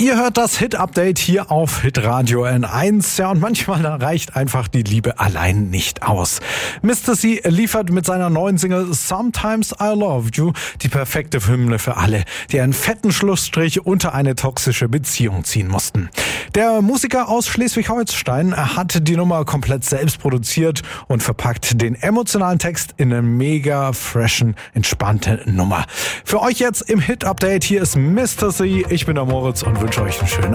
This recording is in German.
Ihr hört das Hit-Update hier auf Hitradio N1. Ja, und manchmal reicht einfach die Liebe allein nicht aus. Mr. C liefert mit seiner neuen Single Sometimes I Love You die perfekte Hymne für alle, die einen fetten Schlussstrich unter eine toxische Beziehung ziehen mussten. Der Musiker aus Schleswig-Holstein hat die Nummer komplett selbst produziert und verpackt den emotionalen Text in eine mega freshen, entspannte Nummer. Für euch jetzt im Hit-Update, hier ist Mr. C. Ich bin der Moritz und wünsche euch einen schönen